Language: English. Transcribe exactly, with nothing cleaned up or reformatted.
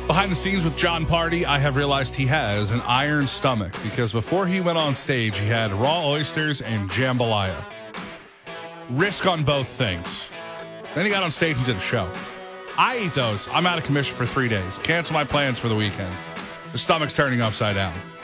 Behind the scenes with John Party, I have realized he has an iron stomach because before he went on stage, he had raw oysters and jambalaya. Risk on both things. Then he got on stage and did a show. I eat those. I'm out of commission for three days. Cancel my plans for the weekend. The stomach's turning upside down.